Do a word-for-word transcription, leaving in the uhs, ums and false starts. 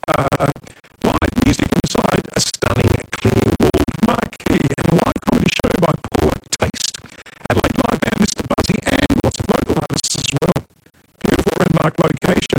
uh, live music inside a stunning clear-walled marquee and a live comedy show by Poor Taste. Adelaide Live band Mister Buzzy and lots of local artists as well. Beautiful Renmark location.